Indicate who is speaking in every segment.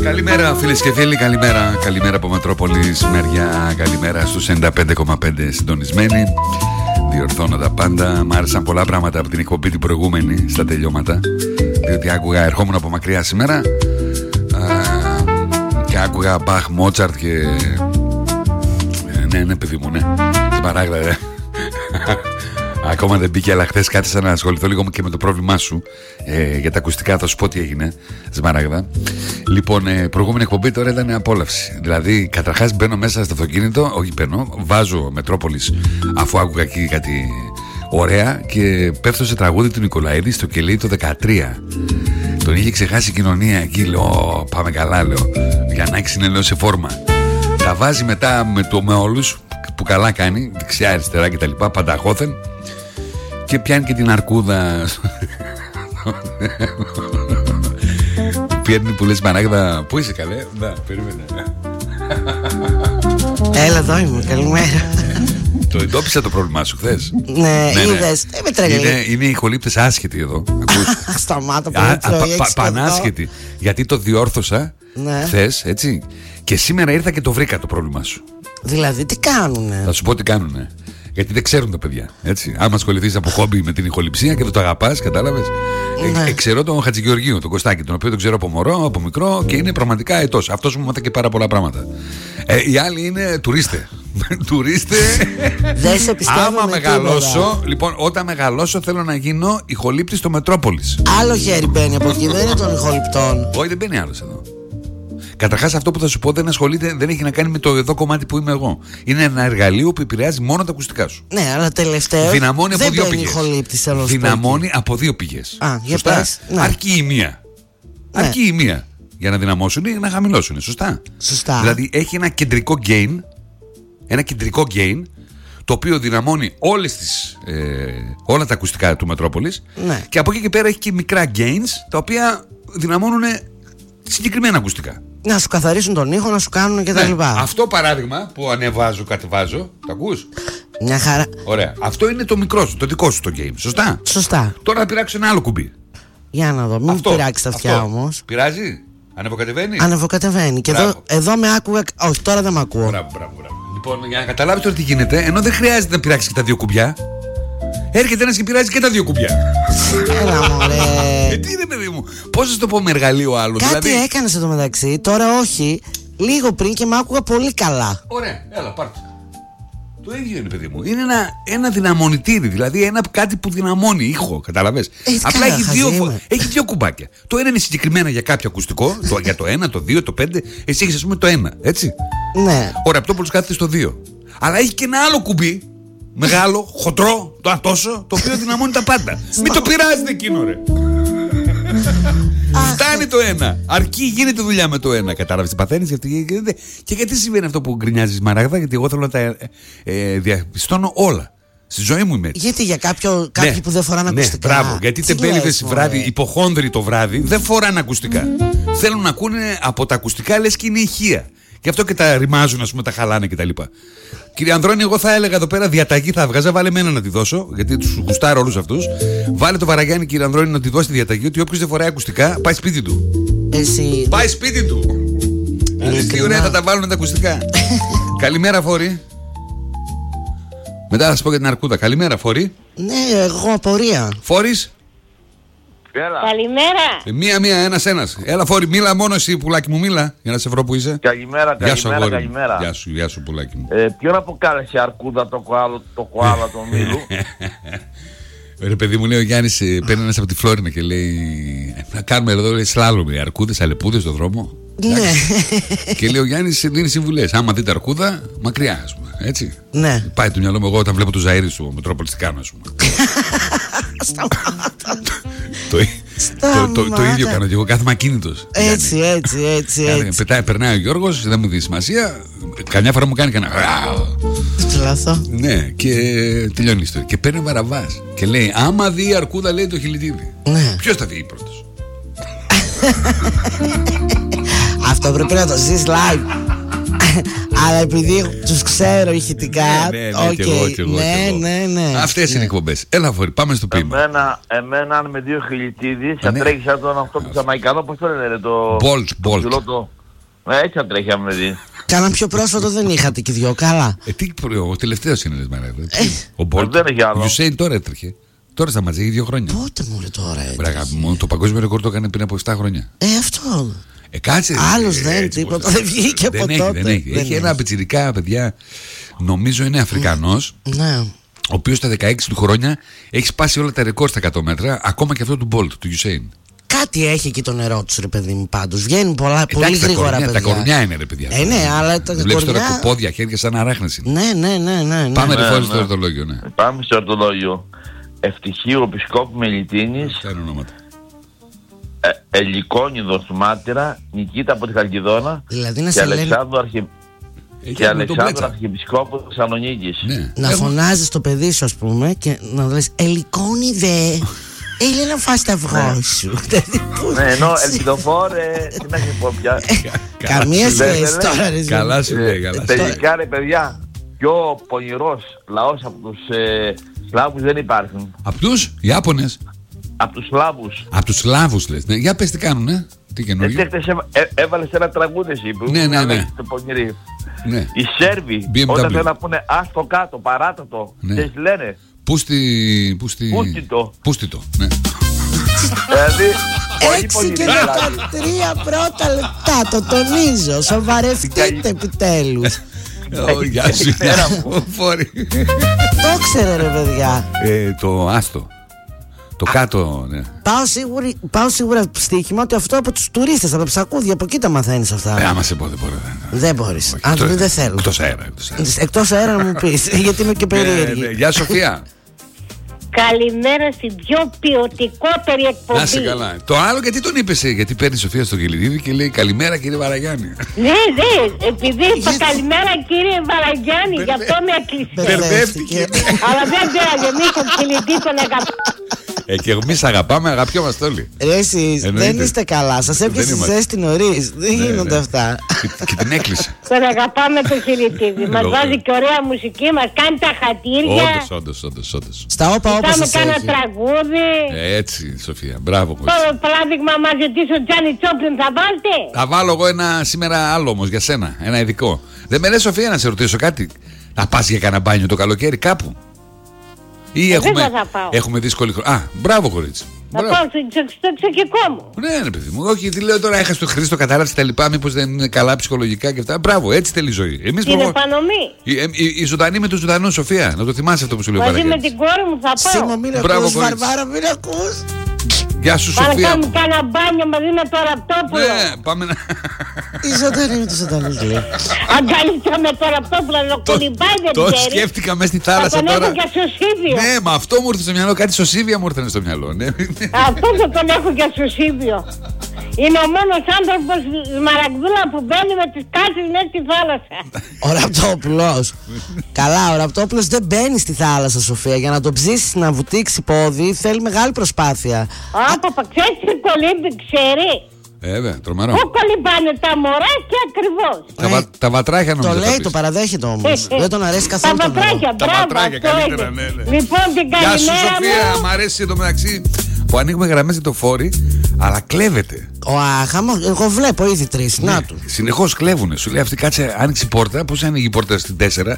Speaker 1: Καλημέρα φίλες και φίλοι, καλημέρα. Καλημέρα από Μετρόπολης μεριά. Καλημέρα στους 95,5 συντονισμένοι. Διορθώνω τα πάντα. Μ' άρεσαν πολλά πράγματα από την εκπομπή την προηγούμενη στα τελειώματα, διότι άκουγα, ερχόμουν από μακριά σήμερα και άκουγα Μπαχ, Μότσαρτ και ναι παιδί μου, ναι, Σμαράγδα, ακόμα δεν μπήκε, αλλά χθες κάθισα να ασχοληθώ λίγο και με το πρόβλημά σου για τα ακουστικά. Θα σου πω τι έγινε, Σμαράγδα. Λοιπόν, προηγούμενη εκπομπή τώρα ήταν απόλαυση. Δηλαδή, καταρχάς μπαίνω μέσα στο αυτοκίνητο, όχι μπαίνω, βάζω Μετρόπολης αφού άκουγα εκεί κάτι ωραία και πέφτω σε τραγούδι του Νικολαίδη στο Κελί το 13. Τον είχε ξεχάσει η κοινωνία εκεί, λέω, πάμε καλά, λέω. Για να έχει, λέω, σε φόρμα. Τα βάζει μετά με όλους που καλά κάνει, δεξιά, αριστερά κτλ. Πανταχώθεν. Και πιάνει και την αρκούδα. Πιέρνει που λες, Μαράγδα, πού είσαι, καλέ? Να, περίμενε.
Speaker 2: Έλα, εδώ είμαι, καλημέρα.
Speaker 1: Το εντόπισα το πρόβλημά σου χθες.
Speaker 2: Ναι, είδες, με τρελή.
Speaker 1: Είναι οι ηχολήπτες άσχετοι εδώ.
Speaker 2: Σταμάτα πολύ πρωί,
Speaker 1: πανάσχετοι. Γιατί το διόρθωσα χθες, έτσι. Και σήμερα ήρθα και το βρήκα το πρόβλημά σου.
Speaker 2: Δηλαδή τι κάνουνε?
Speaker 1: Θα σου πω τι κάνουνε. Γιατί δεν ξέρουν τα παιδιά. Έτσι. Άμα ασχοληθείς από χόμπι με την ηχοληψία και δεν το αγαπάς, κατάλαβες. Ξέρω τον Χατζηγεωργίου, τον Κωστάκη, τον οποίο τον ξέρω από μωρό, από μικρό και είναι πραγματικά ετός. Αυτός μου μάθα και πάρα πολλά πράγματα. Οι άλλοι είναι τουρίστε. Τουρίστε.
Speaker 2: Δεν σε πιστεύω.
Speaker 1: Άμα μεγαλώσω, λοιπόν, όταν μεγαλώσω θέλω να γίνω ηχολήπτης στο Μετρόπολης.
Speaker 2: Άλλο χέρι μπαίνει από εκεί, δεν είναι των ηχοληπτών.
Speaker 1: Όχι, δεν μπαίνει άλλος εδώ. Καταρχάς, αυτό που θα σου πω δεν έχει να κάνει με το εδώ κομμάτι που είμαι εγώ. Είναι ένα εργαλείο που επηρεάζει μόνο τα ακουστικά σου.
Speaker 2: Ναι, αλλά τελευταίο.
Speaker 1: Δυναμώνει από δύο πηγές. Δυναμώνει από δύο πηγές. Σωστά. Ναι. Αρκεί η μία. Ναι. Αρκεί η μία για να δυναμώσουν ή να χαμηλώσουν. Σωστά.
Speaker 2: Σωστά.
Speaker 1: Δηλαδή έχει ένα κεντρικό gain. Ένα κεντρικό gain, το οποίο δυναμώνει όλα τα ακουστικά του Μετρόπολης.
Speaker 2: Ναι.
Speaker 1: Και από εκεί και πέρα έχει και μικρά gains, τα οποία δυναμώνουν συγκεκριμένα ακουστικά.
Speaker 2: Να σου καθαρίσουν τον ήχο, να σου κάνουν και τα λοιπά.
Speaker 1: Αυτό παράδειγμα που ανεβάζω, κατεβάζω, το ακούς?
Speaker 2: Μια χαρά.
Speaker 1: Ωραία. Αυτό είναι το μικρό σου, το δικό σου το game. Σωστά.
Speaker 2: Σωστά.
Speaker 1: Τώρα θα πειράξω ένα άλλο κουμπί.
Speaker 2: Για να δω, μην πειράξει τα αυτιά όμως.
Speaker 1: Πειράζει? Ανεβοκατεβαίνει?
Speaker 2: Ανεβοκατεβαίνει. Και εδώ με άκουγα. Όχι, τώρα δεν με ακούω.
Speaker 1: Μπράβο. Λοιπόν, για να καταλάβεις τώρα τι γίνεται, ενώ δεν χρειάζεται να πειράξει και τα δύο κουμπιά, έρχεται ένας και πειράζει και τα δύο κουμπιά.
Speaker 2: Έλα, μωρέ.
Speaker 1: Τι είναι, παιδί μου, πώς θα το πω με εργαλείο άλλο?
Speaker 2: Κάτι δηλαδή έκανες εδώ μεταξύ, τώρα όχι. Λίγο πριν και με άκουγα πολύ καλά.
Speaker 1: Ωραία, έλα, πάρτε. Το ίδιο είναι, παιδί μου. Είναι ένα δυναμονητήρι, δηλαδή κάτι που δυναμώνει ήχο, καταλαβες. Απλά έχει δύο κουμπάκια. Το ένα είναι συγκεκριμένα για κάποιο ακουστικό, για το 1, το 2, το 5. Εσύ έχεις, ας πούμε, το 1, έτσι.
Speaker 2: Ναι.
Speaker 1: Ο ραπτόπουλος κάθεται στο 2. Αλλά έχει και ένα άλλο κουμπί, μεγάλο, χοντρό, το ατόσο, το οποίο δυναμώνει τα πάντα. Μην το πειράζετε εκείνο, ρε. Φτάνει το ένα. Αρκεί, γίνεται δουλειά με το ένα. Κατάλαβες τι παθαίνεις? Και γιατί συμβαίνει αυτό που γκρινιάζεις, Μαράγδα? Γιατί εγώ θέλω να τα διαπιστώνω όλα. Στη ζωή μου είμαι.
Speaker 2: Γιατί για κάποιοι που δεν φοράνε ακουστικά.
Speaker 1: Μπράβο. Γιατί τεμπέληδες βράδυ, υποχόνδροι το βράδυ, δεν φοράνε ακουστικά. Θέλουν να ακούνε από τα ακουστικά, λες και είναι ηχεία. Γι' αυτό και τα ρημάζουν, ας πούμε, τα χαλάνε κτλ. Κύριε Ανδρώνη, εγώ θα έλεγα εδώ πέρα διαταγή θα βγάζα. Βάλε εμένα να τη δώσω, γιατί τους γουστάρω όλους αυτούς. Βάλε το Βαραγιάννη, κύριε Ανδρώνη, να τη δώσει τη διαταγή ότι όποιος δεν φοράει ακουστικά πάει σπίτι του.
Speaker 2: Εσύ.
Speaker 1: Πάει σπίτι του. Τι ωραία θα τα βάλουν τα ακουστικά. Καλημέρα, Φόρη. Μετά θα σας πω για την αρκούδα. Καλημέρα, Φόρη.
Speaker 2: Ναι, εγώ απορία.
Speaker 1: Φόρης.
Speaker 3: Έλα.
Speaker 1: Καλημέρα. Μία, ένας. Έλα, Φόρη, μίλα μόνο εσύ, πουλάκι μου, μίλα. Για να σε βρω που είσαι.
Speaker 3: Καλημέρα.
Speaker 1: Γεια σου, πουλάκι μου.
Speaker 3: Ποιον αποκάλεσε αρκούδα το κοάλα του Μήλου?
Speaker 1: Ρε παιδί μου, λέει ο Γιάννης, παίρνει ένας από τη Φλόρινα και λέει να κάνουμε εδώ, λέει, σλάλομ, αρκούδες, αλεπούδες στον δρόμο.
Speaker 2: Ναι.
Speaker 1: Και λέει ο Γιάννης, δίνει συμβουλές. Άμα δείτε αρκούδα, μακριά, ας πούμε. Έτσι.
Speaker 2: Ναι.
Speaker 1: Πάει το μυαλό μου εγώ όταν βλέπω το Ζαΐρι σου Μετρόπολης τι κάνω, ας πούμε. Το ίδιο κάνω και εγώ, κάθομαι ακίνητος.
Speaker 2: Έτσι.
Speaker 1: Περνάει ο Γιώργος, δεν μου δίνει σημασία. Καμιά φορά μου κάνει κανένα. Ναι, και τελειώνει η ιστορία. Και παίρνει ο Βαραβάς και λέει: άμα δει η αρκούδα, λέει, το χιλιτίδι.
Speaker 2: Ναι.
Speaker 1: Ποιος θα φύγει πρώτος?
Speaker 2: Αυτό πρέπει να το ζεις live. Αλλά επειδή τους ξέρω ηχητικά. Ναι.
Speaker 1: Αυτές είναι οι εκπομπές. Έλα Φόρη, πάμε στο ποίημα.
Speaker 3: Εμένα με δύο χιλιτίδεις θα τρέχει σαν τον αυτό του Ζαμαϊκανό, πώς το λένε, το...
Speaker 1: Bolt.
Speaker 3: Έτσι θα τρέχει άμα με δει.
Speaker 2: Κάνα πιο πρόσφατο δεν είχατε και δυο, καλά.
Speaker 1: Ο τελευταίος είναι, ο Bolt.
Speaker 3: Δεν έχει άλλο.
Speaker 1: Ο Usain τώρα έτρεχε. Τώρα σταματήσει, έχει 2 χρόνια.
Speaker 2: Πότε μου λέει τώρα έτσι.
Speaker 1: Το παγκόσμιο ρεκόρ το έκανε πριν από 7 χρόνια.
Speaker 2: Αυτό.
Speaker 1: Κάτσε.
Speaker 2: Άλλος δεν, τίποτα. Δεν βγήκε από τότε.
Speaker 1: Δεν έχει ένα πιτσιρικά, παιδιά. Νομίζω είναι Αφρικανός.
Speaker 2: Ναι.
Speaker 1: Ο οποίος στα 16 του χρόνια έχει σπάσει όλα τα ρεκόρ στα 100 μέτρα. Ακόμα και αυτό του Bolt, του Usain.
Speaker 2: Κάτι έχει εκεί το νερό του, ρε παιδί μου, πάντως. Βγαίνουν πολύ γρήγορα, παιδιά.
Speaker 1: Τα κορμιά είναι, ρε παιδιά.
Speaker 2: Ναι, αλλά τα κορμιά.
Speaker 1: Βλέπεις τώρα πόδια, χέρια σαν αράχνες.
Speaker 2: Ναι.
Speaker 1: Πάμε ρε Φόρη στο ορτολόγιο.
Speaker 3: Πάμε στο ορτολόγιο. Ευτυχίου Επισκόπου Μελιτίνης.
Speaker 1: Αυτά είναι ονόματα.
Speaker 3: Ελικόνιδος Μάτυρα, Νικήτα από τη Χαλκιδόνα.
Speaker 2: Δηλαδή να
Speaker 3: και
Speaker 2: σε λένε...
Speaker 3: Αλεξάνδρου Αρχιεπισκόπου Θεσσαλονίκης.
Speaker 2: Να φωνάζεις το παιδί σου, ας πούμε, και να λες Ελικόνιδε. Έλα να φας τα αυγό σου.
Speaker 3: Ναι, ενώ ελπιδοφόρε. Τι να σου πω πια.
Speaker 2: Καμία σχέση τώρα.
Speaker 1: Καλά σου λέει.
Speaker 3: Τελικά ρε παιδιά, πιο πονηρός λαός από τους Σλάβους δεν υπάρχουν.
Speaker 1: Από τους Ιάπωνες?
Speaker 3: Από τους Σλάβους.
Speaker 1: Από τους Σλάβους λες. Για πες τι κάνουνε. Τι καινούργιο.
Speaker 3: Έβαλες ένα τραγούδι εσύ.
Speaker 1: Ναι.
Speaker 3: Οι Σέρβοι όταν θέλουν να πούνε άστο κάτω, παράτατο, δεν λένε
Speaker 1: Πούστιτο, ναι.
Speaker 3: Δηλαδή
Speaker 2: 6 και 13 πρώτα λεπτά, το τονίζω. Σοβαρευτείτε επιτέλους.
Speaker 1: Γεια σου, Φόρη.
Speaker 2: Το ξέρε ρε παιδιά.
Speaker 1: Το άστο. Το κάτω, ναι.
Speaker 2: Πάω σίγουρα στοίχημα ότι αυτό από τους τουρίστες, από τα ψακούδια, από εκεί τα μαθαίνεις αυτά.
Speaker 1: Άμα σε πω δεν μπορώ.
Speaker 2: Δεν μπορείς. Αν δεν θέλω.
Speaker 1: Εκτός αέρα
Speaker 2: να μου πεις, γιατί είμαι και περίεργη.
Speaker 1: Γεια Σοφία.
Speaker 4: Καλημέρα στην πιο ποιοτικότερη εκπομπή.
Speaker 1: Να σε καλά. Το άλλο γιατί τον είπες, γιατί παίρνει η Σοφία στο Γελιδίδη και λέει καλημέρα κύριε Βαραγιάννη.
Speaker 4: Ναι, επειδή είπα καλημέρα κύριε Βαραγιάννη, γι' αυτό με έκλεισε.
Speaker 1: Μπερδεύτηκε.
Speaker 4: Αλλά δεν πειράζει, εμείς τον Γελιδί τον αγαπάμε.
Speaker 1: Και εμείς αγαπάμε, αγαπιόμαστε όλοι.
Speaker 2: Εσείς δεν είστε καλά, σας έπιασε ζέστη νωρίς. Δεν γίνονται αυτά.
Speaker 1: Και την έκλεισε.
Speaker 4: Τον αγαπάμε τον Χιλιτίδη. Μας βάζει και ωραία μουσική, μας κάνει τα χατήρια.
Speaker 1: Όντως.
Speaker 2: Στα όπα όπως σας
Speaker 4: κάνα
Speaker 2: έχει.
Speaker 4: τραγούδι.
Speaker 1: Έτσι Σοφία, μπράβο.
Speaker 4: Το παράδειγμα μας ζητήσει ο Τζάνι Τσόπλιν θα βάλτε.
Speaker 1: Θα βάλω εγώ ένα σήμερα άλλο όμως για σένα, ένα ειδικό. Δεν με λες Σοφία να σε ρωτήσω κάτι? Να πας για κανένα μπάνιο το καλοκαίρι κάπου? Ή έχουμε δύσκολη χρονιά? Α, μπράβο κορίτσι.
Speaker 4: Θα πάω στο εξωτερικό μου.
Speaker 1: Ναι, παιδί μου. Όχι, τι λέω τώρα, έχασε το Χρήστο, κατάλαβε τα λοιπά. Μήπως δεν είναι καλά ψυχολογικά και αυτά. Μπράβο, έτσι θέλει η ζωή. Εμείς
Speaker 4: είναι επανομή.
Speaker 1: Η ζωντανή με τους ζωντανούς, Σοφία. Να το θυμάσαι αυτό που σου λέω.
Speaker 4: Μαζί με την κόρη μου θα πάω.
Speaker 2: Σήμα, μην ακούς, Βαρβάρα, μην ακούς.
Speaker 1: Γεια σου, Σοφία.
Speaker 4: Πάμε να κάνουμε κάνα μπάνιο μαζί με το Ραπτόπουλο.
Speaker 1: Ναι, πάμε να.
Speaker 2: Η ζωντανή με τους ζωντανούς λέει.
Speaker 4: Αν καλύτερα με το Ραπτόπουλο, να κολυμπάει δεν
Speaker 1: ξέρει. Το σκέφτηκα μέσα στη θάλασσα τώρα.
Speaker 4: Τον έχω και σωσίβιο.
Speaker 1: Ναι, μα αυτό μου ήρθε στο μυαλό. Κάτι σωσίβια μου ήρθε στο μυαλό.
Speaker 4: Αυτό τον έχω και σωσίβιο. Είναι ο μόνος άνθρωπος Σμαραγδούλα που μπαίνει με τις κάρτες μέσα στη θάλασσα.
Speaker 2: Ο Ραπτόπουλος. Καλά, ο Ραπτόπουλος δεν μπαίνει στη θάλασσα, Σοφία. Για να το ψήσεις να βουτήξει πόδι θέλει μεγάλη προσπάθεια.
Speaker 4: Παπα, ξέρεις τι κολύμπι ξέρει?
Speaker 1: Βέβαια, τρομερό.
Speaker 4: Πού κολυμπάνε τα μωρά και ακριβώς.
Speaker 1: Τα βατράχια νομίζω.
Speaker 2: Το λέει, το παραδέχεται όμως. Δεν τον αρέσει καθόλου.
Speaker 4: Τα βατράχια, μπράβο.
Speaker 1: Τα βατράχια καλύτερα, ναι.
Speaker 4: Λοιπόν, την καλημέρα.
Speaker 1: Γεια σου, Σοφία, μ' αρέσει εδώ μεταξύ που ανοίγουμε γραμμές για το Φόρη, αλλά κλέβεται.
Speaker 2: Εγώ βλέπω ήδη 3. Να του.
Speaker 1: Συνεχώς κλέβουνε. Σου λέει αυτή κάτσε, άνοιξε η πόρτα. Πώς ανοίγει η πόρτα στην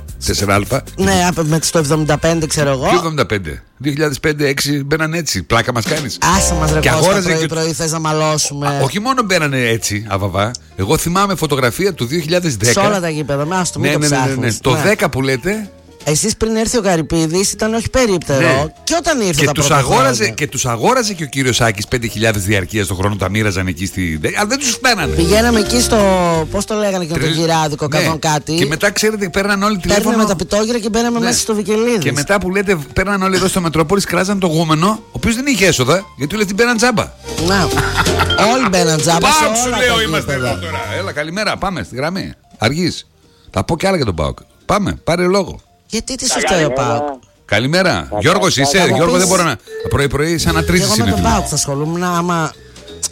Speaker 1: 4α?
Speaker 2: Ναι, με το 75 ξέρω εγώ.
Speaker 1: Ποιο 75? 2005-2006 μπαίναν έτσι. Πλάκα μας κάνεις.
Speaker 2: Άσε μας ρε Κώστα, πρωί-πρωί θες να μαλώσουμε.
Speaker 1: Όχι μόνο μπαίνανε έτσι, αβαβά. Εγώ θυμάμαι φωτογραφία του 2010.
Speaker 2: Σε όλα τα γήπεδα, με άστο, μην το ψάχνεις.
Speaker 1: Το 10 που λέτε.
Speaker 2: Εσείς πριν έρθει ο Γαρυπίδης ήταν όχι περίπτερο.
Speaker 1: Ναι.
Speaker 2: Και όταν ήρθε
Speaker 1: και
Speaker 2: τα
Speaker 1: τους
Speaker 2: πρώτα
Speaker 1: αγόραζε, και τους αγόραζε και ο κύριος Άκης 5.000 διαρκείας το χρόνο, τα μοίραζαν εκεί στη. Αλλά δεν τους φτάνανε.
Speaker 2: Πηγαίναμε εκεί στο. Πώς το λέγανε και το γυράδικο, ναι. Κάτι.
Speaker 1: Και μετά ξέρετε, παίρναν όλοι τηλέφωνο.
Speaker 2: Παίρναμε τα πιτόγυρα και μπαίναμε μέσα στο Βικελίδης.
Speaker 1: Και μετά που λέτε, παίρναν όλοι εδώ στο Μετρόπολης, κράζαν το γούμενο, ο οποίος δεν είχε έσοδα, γιατί λέει την παίρναν τζάμπα.
Speaker 2: Να. Όλοι μπαίναν τζάμπα.
Speaker 1: Πάω, σου λέω, είμαστε εδώ τώρα. Έλα, καλημέρα, πάμε στη γραμμή. Αργείς. Θα πω κι άλλα για τον ΠΑΟΚ. Πάμε, πάρε λόγο.
Speaker 2: Γιατί τι σου φταίει ο ΠΑΟΚ?
Speaker 1: Καλημέρα. Γιώργος είσαι? Γιώργο δεν μπορώ να. Πρωί-πρωί σαν να τρίζεις είναι.
Speaker 2: Εγώ με τον ΠΑΟΚ θα ασχολούμουν άμα.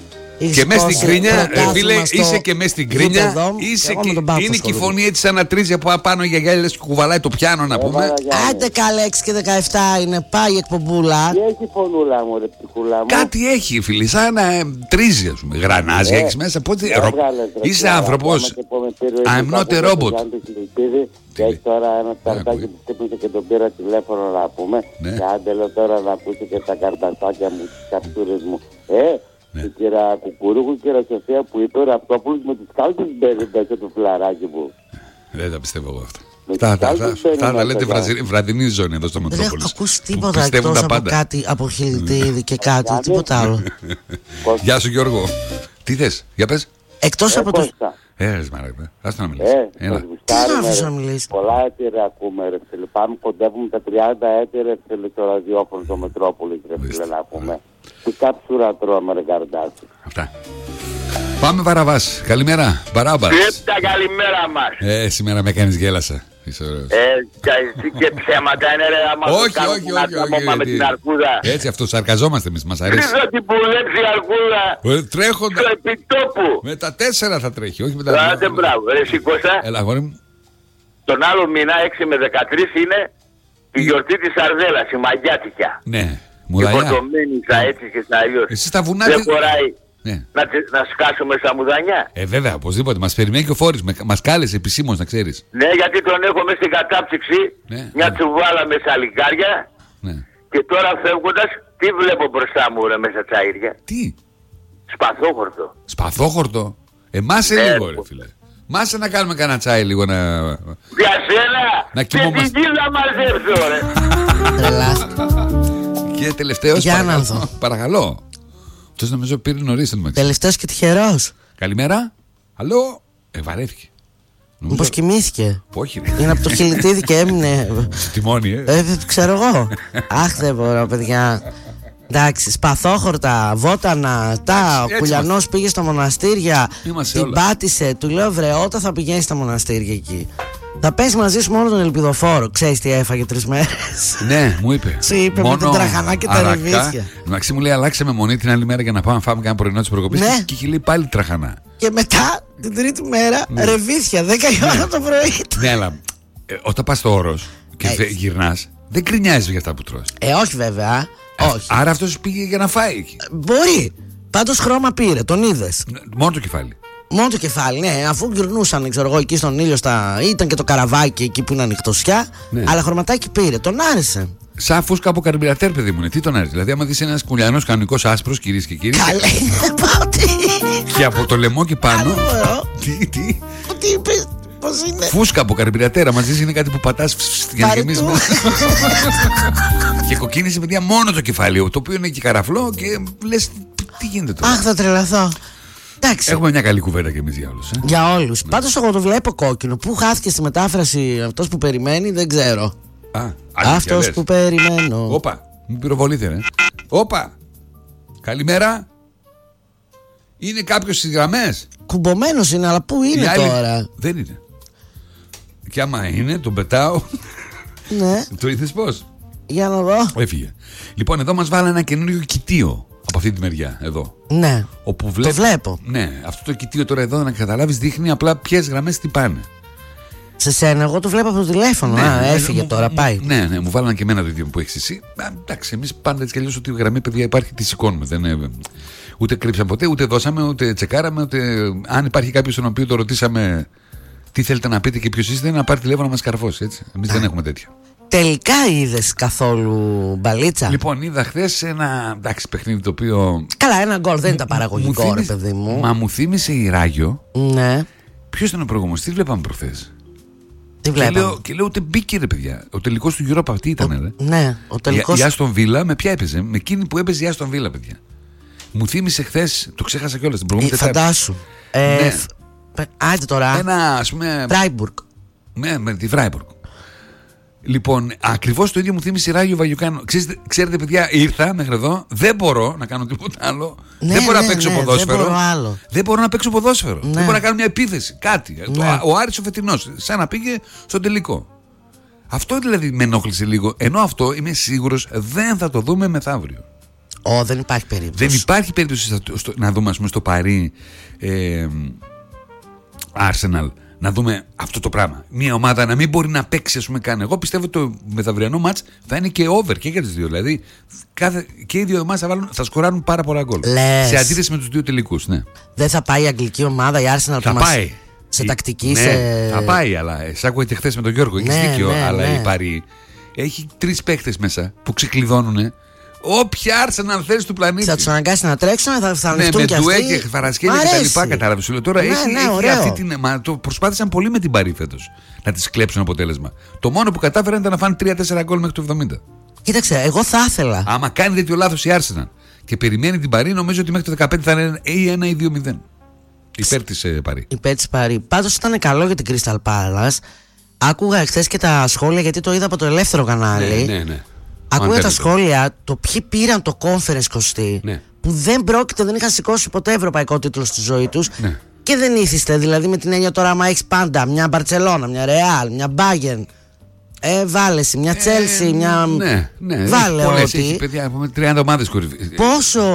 Speaker 1: Και μέσα στην κρίνια, φίλε, είσαι και μέσα στην κρίνια. Είναι και η φωνή έτσι σαν να τρίζει από πάνω για γέλια και κουβαλάει το πιάνο, να πούμε.
Speaker 2: Άντε καλέ, 6 και 17 είναι, πάει η εκπομπούλα.
Speaker 5: Τι έχει φωνούλα μου, ρε ψυχούλα μου.
Speaker 1: Κάτι έχει, φίλε, σαν να τρίζει, α πούμε. Γρανάζει, έχει μέσα. Είσαι άνθρωπο. I'm not a robot.
Speaker 5: Και έχει τώρα ένα ταρτάκι που χτύπησε και τον πήρα τηλέφωνο να πούμε. Και άντε λέω τώρα να ακούσει και τα καρτασάκια μου, τις καπτούρες μου. Η κυρία Κουκουρούκου και η κυρία Σοφία που είπε ο Ραπτόπουλος με τις κάλτσες μπαίνει μέσα το φιλαράκι μου.
Speaker 1: Δεν τα πιστεύω εγώ αυτά. Αυτά τα λέτε βραδινή ζώνη εδώ στο Μετρόπολης.
Speaker 2: Δεν έχω ακούσει τίποτα εκτός από κάτι, από Χιλτίδη και κάτι, τίποτα άλλο.
Speaker 1: Γεια σου Γιώργο. Τι θες, για πες.
Speaker 2: Εκτός από το...
Speaker 1: Σμάραγδα, ας το να μιλήσεις.
Speaker 2: Τι να αφήσω να μιλήσεις.
Speaker 5: Πολλά έτη ρε ακούμε ρε φίλε. Πάμε κοντεύουμε τα 30 έτη ρε φίλε στο ραδιόφωνο στο Μετρόπολης ρε φίλε να πούμε. Τι κάψουρα τρώμε ρε καρδάκι.
Speaker 1: Αυτά. Πάμε Βαραβάς. Καλημέρα Μπαράμπας.
Speaker 3: Πίπτα καλημέρα μας.
Speaker 1: Σήμερα με κάνεις γέλασα.
Speaker 3: Και ψέματα είναι ρε άμα
Speaker 1: όχι,
Speaker 3: με την αρκούδα.
Speaker 1: Έτσι αυτό, σαρκαζόμαστε εμείς, μας αρέσει.
Speaker 3: Τι θα την πουλέψει η αρκούδα
Speaker 1: τρέχοντα
Speaker 3: στο επιτόπου.
Speaker 1: Με τα 4 θα τρέχει, όχι με τα 2.
Speaker 3: Άντε μπράβο, ρε σηκώσα.
Speaker 1: Έλα αγόρι μου.
Speaker 3: Τον άλλο μήνα 6 με 13 είναι η γιορτή της Σαρδέλας, η Μαγιάτικια.
Speaker 1: Ναι, μουδανιά.
Speaker 3: Η φορτωμένη στα έτσι και στα αλλιώς.
Speaker 1: Εσύ στα βουνά
Speaker 3: δεν χωράει.
Speaker 1: Ναι.
Speaker 3: Να σκάσουμε στα μουδανιά.
Speaker 1: Βέβαια, οπωσδήποτε. Μας περιμένει και ο Φόρης. Μας κάλεσε επισήμως, να ξέρεις.
Speaker 3: Ναι, γιατί τον έχω μέσα στην κατάψυξη.
Speaker 1: Ναι,
Speaker 3: μια τσουβάλα με σαλιγκάρια.
Speaker 1: Ναι.
Speaker 3: Και τώρα φεύγοντας, τι βλέπω μπροστά μου ρε μέσα τσαΐρια.
Speaker 1: Τι.
Speaker 3: Σπαθόχορτο.
Speaker 1: Σπαθόχορτο. Μάσε λίγο ρε φίλε. Μάσε να κάνουμε κανένα τσάι λίγο να...
Speaker 3: Για σένα.
Speaker 1: Να κοιμόμαστε.
Speaker 3: Και την να μαζέψω ρε.
Speaker 1: Και τελευταίος.
Speaker 2: Για να δω.
Speaker 1: Παρακαλώ. Αυτός νομίζω πήρε νωρίς.
Speaker 2: Τελευταίος και τυχερός.
Speaker 1: Καλημέρα. Αλλό. Βαρέθηκε.
Speaker 2: Μήπως κοιμήθηκε.
Speaker 1: Όχι ρε.
Speaker 2: Είναι από το Χιλτίδη και έμεινε.
Speaker 1: Τιμόνι
Speaker 2: ξέρω εγώ. Αχ δεν μπορώ παιδιά. Εντάξει, σπαθόχορτα, βότανα, ο Κουλιανός πήγε στα μοναστήρια, την πάτησε, του λέω βρε όταν θα πηγαίνει στα μοναστήρια εκεί. Θα πες μαζί σου μόνο τον Ελπιδοφόρο. Ξέρεις τι έφαγε 3 μέρες.
Speaker 1: Ναι, μου είπε.
Speaker 2: Σου είπε μόνο με την τραχανά και τα ρεβίθια.
Speaker 1: Μαξί μου λέει αλλάξε με μονή την άλλη μέρα για να πάμε να φάμε κάνα πρωινό της προκοπής.
Speaker 2: Ναι.
Speaker 1: Και έχει λέει πάλι τραχανά.
Speaker 2: Και μετά την τρίτη μέρα ρεβίθια 10 η ώρα το πρωί.
Speaker 1: Ναι, αλλά όταν πας στο Όρος και γυρνάς δεν κρινιάζεις για αυτά που τρως.
Speaker 2: Όχι βέβαια. Όχι.
Speaker 1: Άρα αυτός πήγε για να φάει εκεί.
Speaker 2: Μπορεί. Πάντως χρώμα πήρε, τον είδες.
Speaker 1: Μόνο το κεφάλι.
Speaker 2: Μόνο το κεφάλι, ναι. Αφού γυρνούσαν, ξέρω εγώ, εκεί στον ήλιο ήταν και το καραβάκι εκεί που είναι ανοιχτοσιά. Ναι. Αλλά χρωματάκι πήρε, τον άρεσε.
Speaker 1: Σαν φούσκα από καρμπυρατέρ, παιδί μου, τι τον άρεσε. Δηλαδή, άμα δεις ένας κουλιανός κανονικός άσπρος, κυρίες και κύριοι.
Speaker 2: Καλέ, δεν πάω τι.
Speaker 1: Και από το λαιμό και πάνω. Τι.
Speaker 2: Τι είπες. Πώς είναι.
Speaker 1: Φούσκα από καρμπυρατέρα, μαζί είναι κάτι που πατάς για να γεμίσεις. Και κοκκίνησε παιδιά μόνο το κεφάλι, το οποίο είναι και καραφλό και λες τι γίνεται τώρα.
Speaker 2: Αχ, θα τρελαθώ. Εντάξει.
Speaker 1: Έχουμε μια καλή κουβέντα και εμείς για όλους.
Speaker 2: Για όλους. Ναι. Πάντως εγώ το βλέπω κόκκινο. Πού χάθηκε στη μετάφραση αυτός που περιμένει, δεν ξέρω. Αυτός που περιμένω.
Speaker 1: Όπα, μην πυροβολείτε, ρε. Όπα. Καλημέρα. Είναι κάποιος στις γραμμές.
Speaker 2: Κουμπωμένος είναι, αλλά πού είναι τώρα.
Speaker 1: Δεν είναι. Και άμα είναι, τον πετάω.
Speaker 2: Ναι.
Speaker 1: Το είδες πώς.
Speaker 2: Για να δω.
Speaker 1: Έφυγε. Λοιπόν, εδώ μας βάλανε ένα καινούριο κοιτίο από αυτή τη μεριά. Εδώ.
Speaker 2: Ναι.
Speaker 1: Όπου
Speaker 2: το βλέπω.
Speaker 1: Ναι, αυτό το κοιτίο τώρα εδώ, να καταλάβεις, δείχνει απλά ποιες γραμμές τυπάνε.
Speaker 2: Σε σένα, εγώ το βλέπω από το τηλέφωνο. Έφυγε τώρα, πάει.
Speaker 1: Ναι, μου βάλανε και εμένα το ίδιο που έχεις εσύ. Εντάξει, εμείς πάντα έτσι κι αλλιώς ότι η γραμμή, παιδιά, υπάρχει, τη σηκώνουμε. Ούτε κρύψαμε ποτέ, ούτε δώσαμε, ούτε τσεκάραμε. Αν υπάρχει κάποιος τον οποίο το ρωτήσαμε τι θέλετε να πείτε και ποιος είστε, να πάρει τηλέφωνο να μας καρφώσει. Εμείς δεν έχουμε τέτοιο.
Speaker 2: Τελικά είδες καθόλου μπαλίτσα?
Speaker 1: Λοιπόν, είδα χθες ένα παιχνίδι το οποίο.
Speaker 2: Καλά, ένα γκολ δεν ήταν παραγωγικό, ρε παιδί μου.
Speaker 1: Μα μου θύμισε η Ράγιο.
Speaker 2: Ναι.
Speaker 1: Ποιος ήταν ο προηγούμενος, τι βλέπαμε προχθές?
Speaker 2: Τι βλέπαμε?
Speaker 1: Και λέω ούτε μπήκε ρε παιδιά. Ο τελικός του Europa τι ήταν, ρε?
Speaker 2: Ναι, ο τελικός.
Speaker 1: Η Άστον Βίλα με ποια έπαιζε? Με εκείνη που έπαιζε η Άστον Βίλα, παιδιά. Μου θύμισε χθες, το ξέχασα κιόλας την προηγούμενη Τετάρτη.
Speaker 2: Φαντάσου.
Speaker 1: Ναι.
Speaker 2: Άντε τώρα.
Speaker 1: Ένα, ας πούμε.
Speaker 2: Φράιμπουργκ.
Speaker 1: Ναι, με τη Φράιμπουργκ. Λοιπόν, ακριβώς το ίδιο μου θύμισε η Ράγιο Βαγιουκάνο. Ξέρετε, παιδιά, ήρθα μέχρι εδώ. Δεν μπορώ να κάνω τίποτα άλλο.
Speaker 2: Ναι,
Speaker 1: δεν μπορώ να παίξω ποδόσφαιρο.
Speaker 2: Δεν
Speaker 1: μπορώ να παίξω ποδόσφαιρο.
Speaker 2: Ναι.
Speaker 1: Δεν μπορώ να κάνω μια επίθεση. Κάτι. Ναι. Ο Άρης ο φετινός. Σαν να πήγε στον τελικό. Αυτό δηλαδή με ενόχλησε λίγο. Ενώ αυτό είμαι σίγουρος δεν θα το δούμε μεθαύριο.
Speaker 2: Δεν υπάρχει περίπτωση.
Speaker 1: Δεν υπάρχει περίπτωση να δούμε, ας πούμε, στο Παρί Arsenal, να δούμε αυτό το πράγμα. Μια ομάδα να μην μπορεί να παίξει, ας πούμε, καν. Εγώ πιστεύω ότι το μεθαυριανό μάτς θα είναι και over και για τις δύο. Δηλαδή και οι δύο ομάδες θα σκοράρουν πάρα πολλά γκολ. Σε αντίθεση με τους δύο τελικούς. Ναι.
Speaker 2: Δεν θα πάει η αγγλική ομάδα, η Arsenal
Speaker 1: θα πάει.
Speaker 2: Σε τακτική.
Speaker 1: Ναι, θα πάει, αλλά σ' άκουγα και χθες με τον Γιώργο. Έχεις δίκιο, αλλά η Παρί έχει 3 παίχτες μέσα που ξεκλειδώνουν. Όποια Arsenal θέλει του πλανήτη.
Speaker 2: Θα τους αναγκάσει να τρέξουν, θα ανοιχτούν και αυτοί.
Speaker 1: Με ντουέ και Φαρασκέλια και τα λοιπά, κατάλαβες. Τώρα έχει αυτή την. Το προσπάθησαν πολύ με την Παρί φέτος να τις κλέψουν αποτέλεσμα. Το μόνο που κατάφεραν ήταν να φάνε 3-4 γκολ μέχρι το 70.
Speaker 2: Κοίταξε, εγώ θα ήθελα.
Speaker 1: Άμα κάνει τέτοιο λάθος η Arsenal και περιμένει την Παρί, νομίζω ότι μέχρι το 15 θα είναι ή 1 ή 2-0. Υπέρ της Παρί.
Speaker 2: Υπέρ της Παρί. Πάντως ήταν καλό για την Crystal Palace. Άκουγα εχθές και τα σχόλια, γιατί το είδα από το ελεύθερο κανάλι.
Speaker 1: Ναι.
Speaker 2: Ακούγα τα σχόλια, το ποιοι πήραν το conference, Κωστή, που δεν είχαν σηκώσει ποτέ ευρωπαϊκό τίτλο στη ζωή τους, και δεν ήθιστε. Δηλαδή, με την έννοια τώρα, άμα έχεις πάντα μια Μπαρτσελώνα, μια Ρεάλ, μια Bayern, βάλε εσύ, μια Chelsea, μια.
Speaker 1: Ναι.
Speaker 2: Βάλε
Speaker 1: πολλές,
Speaker 2: ότι.
Speaker 1: έχει παιδιά, 30 ομάδες
Speaker 2: πόσο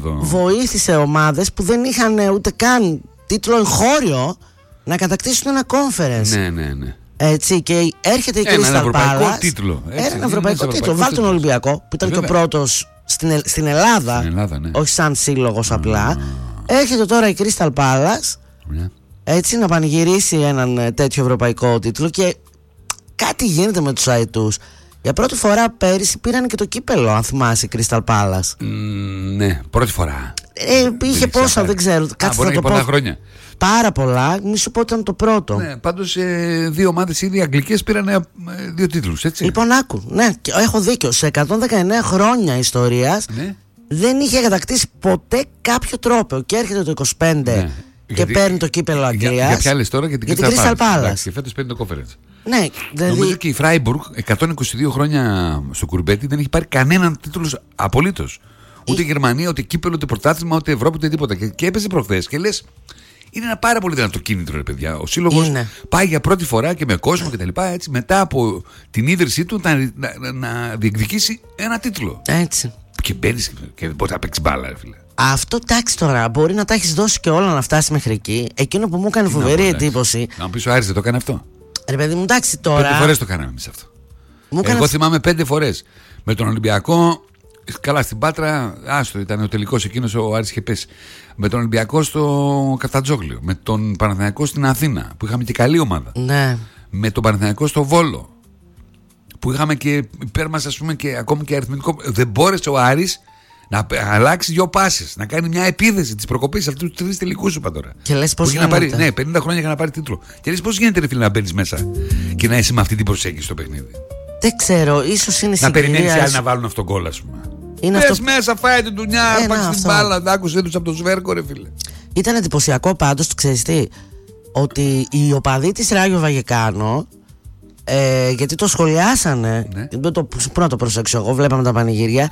Speaker 2: βοήθησε ομάδες που δεν είχαν ούτε καν τίτλο εγχώριο να κατακτήσουν ένα conference.
Speaker 1: Ναι.
Speaker 2: Έτσι, και έρχεται η Crystal Palace.
Speaker 1: Τίτλο.
Speaker 2: Ένα ευρωπαϊκό τίτλο. Βάλτε τον Ολυμπιακό, που ήταν και ο πρώτος στην Ελλάδα. Όχι σαν σύλλογος απλά. Έρχεται τώρα η Crystal Palace, έτσι, να πανηγυρίσει έναν τέτοιο ευρωπαϊκό τίτλο. Και κάτι γίνεται με τους αετούς. Για πρώτη φορά πέρυσι πήραν και το κύπελο, αν θυμάσαι, η Crystal Palace.
Speaker 1: Ναι, πρώτη φορά.
Speaker 2: Είχε πόσα, δεν ξέρω.
Speaker 1: Κάτσε να το πω. Πολλά χρόνια.
Speaker 2: Πάρα πολλά, μη σου πω ότι ήταν το πρώτο.
Speaker 1: Ναι, πάντως δύο ομάδες ήδη αγγλικές πήραν 2 τίτλους, έτσι.
Speaker 2: Λοιπόν, άκου, ναι, έχω δίκιο. Σε 119 χρόνια ιστορίας δεν είχε κατακτήσει ποτέ κάποιο τρόπαιο. Και έρχεται το 25 και παίρνει το κύπελο Αγγλίας.
Speaker 1: Για ποια λες τώρα? Για την Crystal Palace. Και φέτος παίρνει το conference.
Speaker 2: Ναι, δηλαδή.
Speaker 1: Νομίζω και η Freiburg 122 χρόνια στο κουρμπέτι δεν έχει πάρει κανέναν τίτλο απολύτως. Ούτε Γερμανία, ούτε κύπελο, ούτε πρωτάθλημα, ούτε Ευρώπη, ούτε τίποτα. Και έπαιζε προχθές και λες, είναι ένα πάρα πολύ δυνατό κίνητρο, ρε παιδιά. Ο σύλλογος πάει για πρώτη φορά και με κόσμο κτλ. Έτσι, μετά από την ίδρυσή του να διεκδικήσει ένα τίτλο.
Speaker 2: Έτσι.
Speaker 1: Και μπαίνει και δεν μπορεί να παίξει μπάλα, ρε φίλε.
Speaker 2: Αυτό, εντάξει, τώρα μπορεί να τα έχει δώσει και όλα να φτάσει μέχρι εκεί. Εκείνο που μου έκανε φοβερή εντύπωση.
Speaker 1: Να μου πει, ο Άρης δεν το έκανε αυτό.
Speaker 2: Ρε παιδί μου, εντάξει τώρα.
Speaker 1: 5 φορές το κάναμε εμείς αυτό. Εγώ θυμάμαι 5 φορές. Με τον Ολυμπιακό. Καλά, στην Πάτρα, άστο, ήταν ο τελικός εκείνος, ο Άρης είχε πέσει. Με τον Ολυμπιακό στο Καφτατζόγλιο. Με τον Παναθηναϊκό στην Αθήνα, που είχαμε και καλή ομάδα.
Speaker 2: Ναι.
Speaker 1: Με τον Παναθηναϊκό στο Βόλο, που είχαμε και υπέρ μας, ας πούμε, και ακόμη και αριθμητικό. Δεν μπόρεσε ο Άρης να αλλάξει 2 πάσες, να κάνει μια επίθεση της προκοπής αυτούς τους 3 τελικούς, σου είπα τώρα.
Speaker 2: Και λες πώς γίνεται.
Speaker 1: Ναι, 50 χρόνια για να πάρει τίτλο. Και λες πώς γίνεται, ρε φίλε, να μπαίνεις μέσα και να είσαι με αυτή την προσέγγιση στο παιχνίδι.
Speaker 2: Δεν ξέρω, ίσως είναι
Speaker 1: να περιμένεις οι άλλοι να βάλουν αυτόν τον γκολ, ας πούμε. Πες μέσα, φάει την τουνιά, πάρεις την μπάλα, άκουσε τους από το σβέρκο, ρε φίλε.
Speaker 2: Ήταν εντυπωσιακό πάντως, ξέρεις τι, ότι οι οπαδοί της Ράγιο Βαγεκάνο, γιατί το σχολιάσανε, πού να το προσέξω εγώ, βλέπαμε τα πανηγύρια,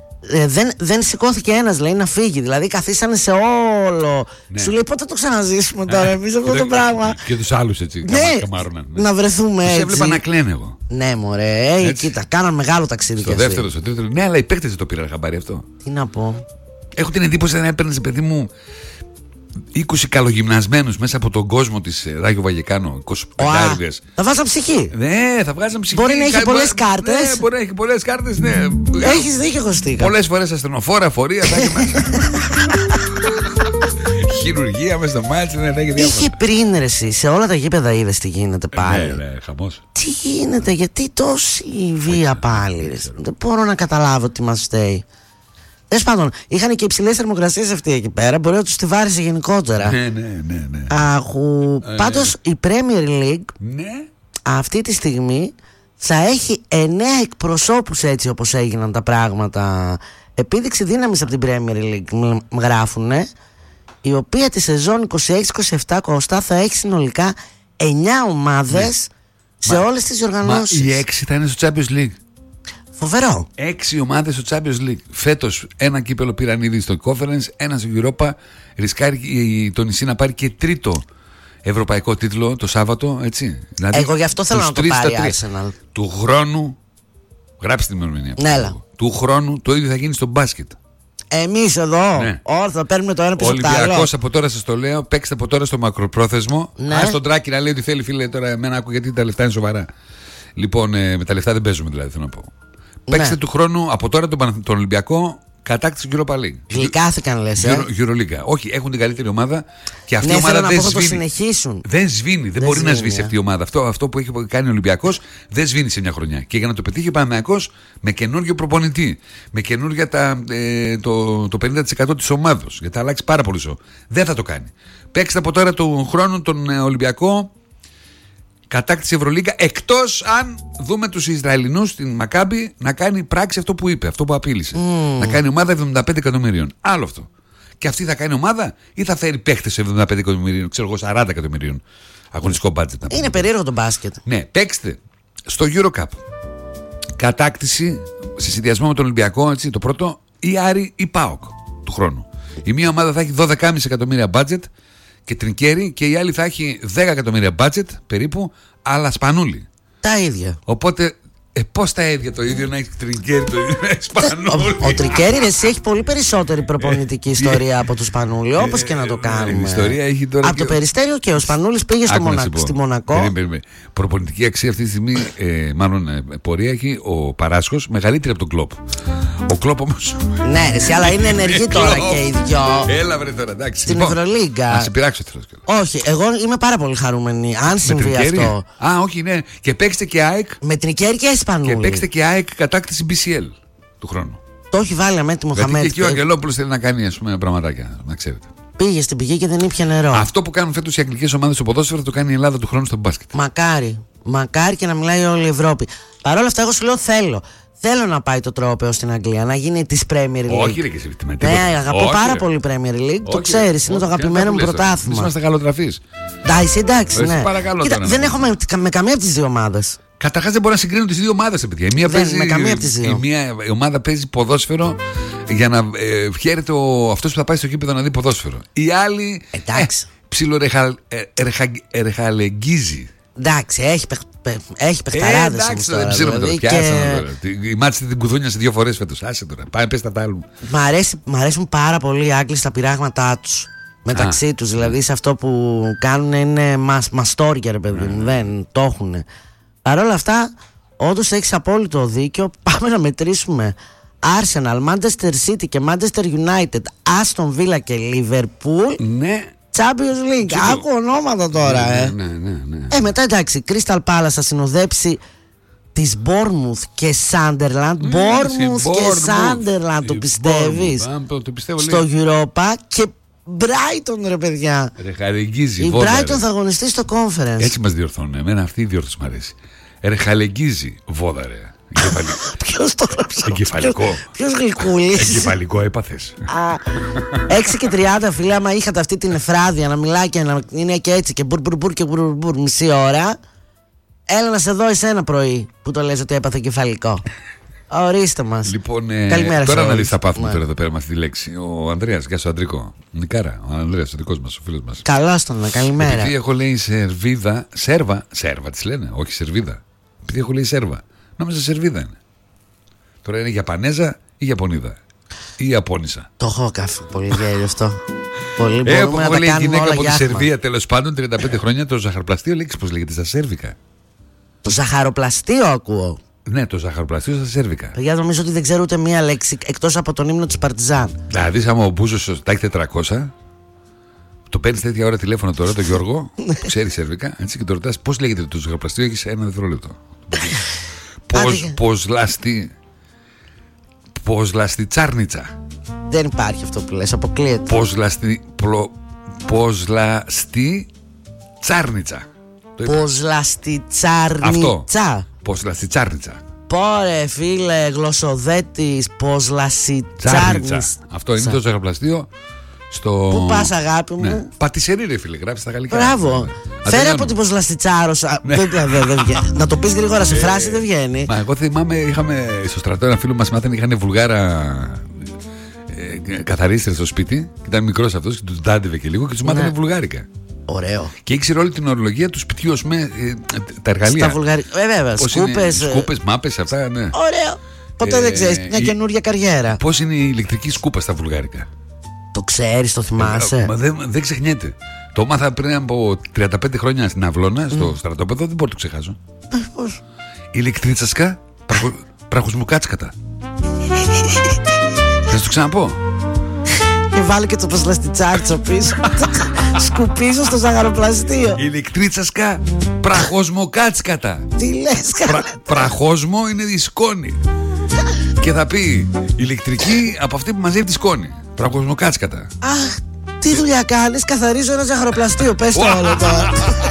Speaker 2: δεν σηκώθηκε ένας, λέει, να φύγει. Δηλαδή καθίσανε σε όλο. Σου λέει πότε το ξαναζήσουμε τώρα εμείς αυτό το πράγμα.
Speaker 1: Και τους άλλους έτσι καμάρωναν.
Speaker 2: Να βρεθούμε έτσι.
Speaker 1: Τους έβλεπα να κλαίνε εγώ.
Speaker 2: Ναι, μωρέ, κοίτα, κάναν μεγάλο ταξίδι.
Speaker 1: Στο δεύτερο, στο τρίτο. Ναι, αλλά οι παίκτες δεν το πήραν χαμπάρι αυτό.
Speaker 2: Τι να πω.
Speaker 1: Έχω την εντύπωση να έπαιρνε, παιδί μου, 20 καλογυμνασμένους μέσα από τον κόσμο της Ράγιο Βαγεκάνο, 25.
Speaker 2: Θα βάζαν ψυχή.
Speaker 1: Ναι, θα βγάζαν ψυχή.
Speaker 2: Μπορεί να έχει πολλές κάρτες.
Speaker 1: Ναι, μπορεί να έχει πολλές κάρτες, ναι.
Speaker 2: Έχεις δίκιο, Κωστίκα.
Speaker 1: Πολλές φορές ασθενοφόρα, φορεία, θα έχει μέσα. Χειρουργία μέσα στο μάτσι, ναι, έχει διάφορα.
Speaker 2: Είχε πριν, ρε, εσύ, σε όλα τα γήπεδα είδες τι γίνεται πάλι.
Speaker 1: Ναι, χαμός.
Speaker 2: Τι γίνεται, γιατί τόση βία πάλι, ρε. Δεν μπορώ να καταλάβω τι μας φταίει. Τέλος πάντων, είχαν και υψηλές θερμοκρασίες αυτοί εκεί πέρα. Μπορεί να τους τη βάρισε γενικότερα.
Speaker 1: Ναι.
Speaker 2: Αχου. Πάντως η Premier League αυτή τη στιγμή θα έχει 9 εκπροσώπους, έτσι όπως έγιναν τα πράγματα. Επίδειξη δύναμης από την Premier League γράφουνε, η οποία τη σεζόν 26-27 Κώστα θα έχει συνολικά 9 ομάδες σε όλες τις διοργανώσεις.
Speaker 1: Οι 6 θα είναι στο Champions League.
Speaker 2: Φοβερό.
Speaker 1: 6 ομάδες στο Champions League. Φέτος ένα κύπελο πήραν ήδη στο Conference, ένα στο Europa. Ρισκάρει το νησί να πάρει και τρίτο ευρωπαϊκό τίτλο το Σάββατο, έτσι. Δηλαδή,
Speaker 2: εγώ γι' αυτό θέλω να το πάρει η Arsenal.
Speaker 1: Του χρόνου, γράψτε την ημερομηνία.
Speaker 2: Ναι,
Speaker 1: του χρόνου το ίδιο θα γίνει στο μπάσκετ.
Speaker 2: Εμείς εδώ,
Speaker 1: Ναι.
Speaker 2: θα παίρνουμε το ένα πίσω από το άλλο.
Speaker 1: Ολυμπιακός, από τώρα σας το λέω, παίξτε από τώρα στο μακροπρόθεσμο.
Speaker 2: Ναι.
Speaker 1: Ας τον Τράκη να λέει ότι θέλει, φίλε, τώρα εμένα άκου γιατί τα λεφτά είναι σοβαρά. Λοιπόν, με τα λεφτά δεν παίζουμε, δηλαδή θέλω να πω.
Speaker 2: Ναι.
Speaker 1: Παίξτε του χρόνου από τώρα τον Ολυμπιακό. Κατάκτηση Europa League.
Speaker 2: Γλυκάθηκαν, λες,
Speaker 1: Euroleague. Όχι, έχουν την καλύτερη ομάδα και αυτή η
Speaker 2: ναι,
Speaker 1: ομάδα δεν σβήνει.
Speaker 2: Το συνεχίσουν.
Speaker 1: Δεν σβήνει, δεν μπορεί να σβήσει αυτή η ομάδα. Αυτό που έχει κάνει ο Ολυμπιακός δεν σβήνει σε μια χρονιά. Και για να το πετύχει ο Παναθηναϊκός με καινούργιο προπονητή, με καινούργια το 50% της ομάδος, γιατί θα αλλάξει πάρα πολύ ζώο. Δεν θα το κάνει. Παίξτε από τώρα τον χρόνο τον Ολυμπιακό. Κατάκτηση Ευρωλίγκα, εκτός αν δούμε τους Ισραηλινούς στην Μακάμπι να κάνει πράξη αυτό που είπε, αυτό που απείλησε. Να κάνει ομάδα 75 εκατομμυρίων. Άλλο αυτό. Και αυτή θα κάνει ομάδα ή θα φέρει παίχτες 75 εκατομμυρίων, ξέρω εγώ 40 εκατομμυρίων αγωνιστικό μπάτζετ.
Speaker 2: Είναι περίεργο το μπάσκετ.
Speaker 1: Ναι, παίξτε στο EuroCup. Κατάκτηση σε συνδυασμό με τον Ολυμπιακό, έτσι, το πρώτο, ή Άρη ή ΠΑΟΚ του χρόνου. Η μία ομάδα θα έχει 12,5 εκατομμύρια μπάτζετ και τρικέρι και η άλλη θα έχει 10 εκατομμύρια μπάτζετ περίπου, αλλά σπανούλι.
Speaker 2: Τα ίδια.
Speaker 1: Οπότε, πώς τα ίδια το ίδιο να έχει τρικέρι, το ίδιο να έχει σπανούλι.
Speaker 2: Ο τρικέρι εσύ έχει πολύ περισσότερη προπονητική ιστορία από του Σπανούλη, όπως και να το κάνουμε.
Speaker 1: Η ιστορία έχει τώρα
Speaker 2: από το Περιστέριο και ο Σπανούλης πήγε στη Μονακό.
Speaker 1: Προπονητική αξία αυτή τη στιγμή, μάλλον πορεία έχει ο Παράσχος, μεγαλύτερη από τον Κλόπ. Ο Κλόπ όμως.
Speaker 2: Ναι, εσύ, αλλά είναι ενεργοί τώρα και οι δυο.
Speaker 1: Έλα βρε τώρα, εντάξει.
Speaker 2: Στην Ευρωλίγκα.
Speaker 1: Να σε πειράξω τώρα.
Speaker 2: Όχι, εγώ είμαι πάρα πολύ χαρούμενη. Αν συμβεί αυτό.
Speaker 1: Α, όχι, ναι. Και παίξτε και ΑΕΚ.
Speaker 2: Με τρικέρι και Σπανούλη.
Speaker 1: Και παίξτε και ΑΕΚ κατάκτηση BCL του χρόνου.
Speaker 2: Το έχει βάλει αμέτη Μοχαμέτ.
Speaker 1: Γιατί και εκεί ο Αγγελόπουλος θέλει να κάνει, ας πούμε, πραγματάκια, να ξέρετε.
Speaker 2: Πήγε στην πηγή και δεν ήπια νερό.
Speaker 1: Αυτό που κάνουν φέτος οι αγγλικές ομάδες στο ποδόσφαιρο θα το κάνει η Ελλάδα του χρόνου στο μπάσκετ.
Speaker 2: Μακάρι. Μακάρι και να μιλάει όλη η Ευρώπη. Παρ' όλα αυτά, εγώ σου λέω θέλω να πάει το τρόπαιο στην Αγγλία, να γίνει τη Premier League.
Speaker 1: Όχι, ρε και εσύ,
Speaker 2: ναι, αγαπώ πάρα πολύ Premier League. Το ξέρεις, είναι το αγαπημένο μου πρωτάθλημα.
Speaker 1: Εμείς είμαστε καλοτραφείς.
Speaker 2: Εντάξει, ναι.
Speaker 1: Κοίτα,
Speaker 2: δεν έχω με καμία από τις δύο ομάδες.
Speaker 1: Καταρχάς δεν μπορώ να συγκρίνω τις δύο ομάδες, παιδιά. Η ομάδα παίζει ποδόσφαιρο για να χαίρεται αυτός που θα πάει στο γήπεδο να δει ποδόσφαιρο. Η άλλη ψιλορεχαλεγγίζει.
Speaker 2: Εντάξει, έχει παιχταράδες.
Speaker 1: Εντάξει, δεν ξέρουμε τώρα. Η μάτια την κουδούνιασε 2 φορές φέτος. Άσε τώρα, πάμε πες τα άλλου.
Speaker 2: Μ' αρέσουν πάρα πολύ οι Άγγλοι στα πειράγματά τους. Μεταξύ τους, δηλαδή σε αυτό που κάνουν είναι μαστόρια, ρε παιδί μου. Δεν το έχουνε. Παρ' όλα αυτά, όντως έχεις απόλυτο δίκιο. Πάμε να μετρήσουμε Arsenal, Manchester City και Manchester United, Aston Villa και Liverpool.
Speaker 1: Ναι.
Speaker 2: Champions League. Άκου ονόματα τώρα,
Speaker 1: ναι.
Speaker 2: Μετά εντάξει, Crystal Palace θα συνοδέψει τις Bournemouth και Sunderland. Bournemouth και Sunderland, το πιστεύεις? Στο Europa και Brighton, ρε παιδιά.
Speaker 1: Ρεχαλεγγίζει.
Speaker 2: Η Brighton θα αγωνιστεί στο Conference.
Speaker 1: Έτσι μας διορθώνουν. Εμένα αυτή η διόρθωση μου αρέσει. Ρεχαλεγγίζει. Βόδαρε.
Speaker 2: Ποιος το γράψε?
Speaker 1: Εγκεφαλικό.
Speaker 2: Ποιος γλυκούλης?
Speaker 1: Εγκεφαλικό έπαθες.
Speaker 2: 6 και 30, φίλε, άμα είχατε αυτή την εφράδια να μιλάει και να είναι και έτσι και μπουρ και μπουρ μισή ώρα, έλα να σε δω εσένα πρωί που το λες ότι έπαθε εγκεφαλικό. Ορίστε μας.
Speaker 1: Λοιπόν,
Speaker 2: καλημέρα.
Speaker 1: Τώρα να δεις θα πάθουμε τώρα εδώ πέρα με αυτή τη λέξη. Ο Ανδρέας, γεια σου Αντρικό. Νικάρα, ο Ανδρέας, ο δικός μας, ο φίλος μας.
Speaker 2: Καλώς τον, καλημέρα.
Speaker 1: Επειδή έχω λέει Σέρβα της λένε, όχι Σερβίδα. Επειδή έχω λέει Σέρβα, νόμιζα Σερβίδα είναι. Τώρα είναι Γιαπανέζα ή Ιαπωνίδα ή Ιαπώνισσα.
Speaker 2: Το έχω καφέ πολύ γέλιο αυτό. Πολύ μπορούμε να τα
Speaker 1: λέει
Speaker 2: κάνουμε
Speaker 1: γυναίκα
Speaker 2: όλα
Speaker 1: από τη
Speaker 2: για
Speaker 1: Σερβία, τέλος πάντων, 35 χρόνια, το ζαχαροπλαστείο λέξη πώς λέγεται, στα σέρβικα.
Speaker 2: Το ζαχαροπλαστείο ακούω.
Speaker 1: Ναι, το ζαχαροπλαστείο στα σέρβικα.
Speaker 2: Παιδιά, νομίζω ότι δεν ξέρω ούτε μία λέξη εκτός από τον ύμνο της Παρτιζάν.
Speaker 1: Δηλαδή, άμα ο Μπούζος τα έχει 400, το παίρνει τέτοια ώρα τηλέφωνο τώρα, τον Γιώργο, που ξέρει σέρβικα, έτσι, και το ρωτάς πώς λέγεται το ζαχαροπλαστείο, έχει 1 δευτερόλεπτο. Πώς λαστή τσάρνιτσα.
Speaker 2: Δεν υπάρχει αυτό που λες, αποκλείεται.
Speaker 1: Πώς λαστή τσάρνιτσα.
Speaker 2: Πώς λαστή τσάρνιτσα.
Speaker 1: Πώς λαστή τσάρνιτσα.
Speaker 2: Πόρε φίλε, γλωσσοδέτης, πώς λαστή τσάρνιτσα.
Speaker 1: Αυτό είναι το ζαχαροπλαστείο.
Speaker 2: Πού πας αγάπη μου?
Speaker 1: Ναι. Πατησερή ρε φίλε, γράψει τα γαλλικά.
Speaker 2: Μπράβο. Φέρε από την Ποσλαστιτσάρωσα. Να το πεις γρήγορα σε φράση, δεν βγαίνει.
Speaker 1: Μα εγώ θυμάμαι, είχαμε στο στρατό ένα φίλο μας μάθανε, είχαν βουλγάρα καθαρίστρες στο σπίτι. Ήταν μικρός αυτός και τους ντάντευε και λίγο και τους μάθανε βουλγάρικα.
Speaker 2: Ωραίο.
Speaker 1: Και ήξερε όλη την ορολογία του σπιτιού, τα εργαλεία.
Speaker 2: Στα βουλγαρικά. Βέβαια, σκούπες,
Speaker 1: μάπες, αυτά, ναι.
Speaker 2: Ωραίο. Ποτέ δεν ξέρεις, μια καινούργια καριέρα.
Speaker 1: Πώς είναι η ηλεκτρική σκούπα στα βουλγάρικα?
Speaker 2: Το ξέρεις, το θυμάσαι?
Speaker 1: Δεν ξεχνιέται. Το μάθα πριν από 35 χρόνια στην Αυλώνα, στο στρατόπεδο, δεν μπορώ να το ξεχάσω.
Speaker 2: Πώς?
Speaker 1: Ηλεκτρίτσασκα, πραχοσμουκάτσκατα. Θα το ξαναπώ.
Speaker 2: Και βάλει και το ποσλαστιτσάρτσο πίσω. Σκουπίζω στο ζαχαροπλαστείο.
Speaker 1: Ηλεκτρίτσασκα, πραχοσμοκάτσκατα.
Speaker 2: Τι λες?
Speaker 1: Πραχόσμο είναι η σκόνη. Και θα πει ηλεκτρική από αυτή που μαζεύει τη σκόνη. Πραχοσμοκάτσκατα.
Speaker 2: Αχ, τι δουλειά κάνεις? Καθαρίζω ένα ζαχαροπλαστείο. Πες το όλο τώρα.